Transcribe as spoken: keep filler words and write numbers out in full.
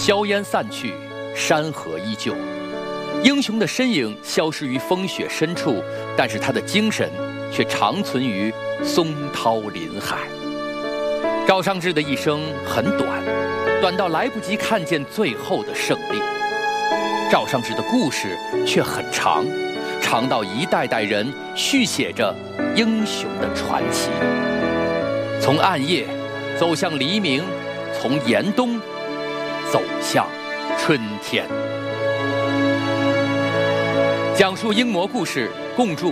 硝烟散去，山河依旧。英雄的身影消失于风雪深处，但是他的精神却长存于松涛林海。赵尚志的一生很短，短到来不及看见最后的胜利。赵尚志的故事却很长，长到一代代人续写着英雄的传奇。从暗夜走向黎明，从严冬走向春天。讲述英模故事，共筑